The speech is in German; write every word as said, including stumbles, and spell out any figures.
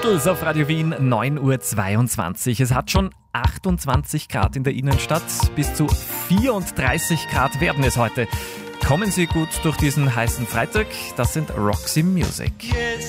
Beatles auf Radio Wien, neun Uhr zweiundzwanzig. Es hat schon achtundzwanzig Grad in der Innenstadt. Bis zu vierunddreißig Grad werden es heute. Kommen Sie gut durch diesen heißen Freitag. Das sind Roxy Music.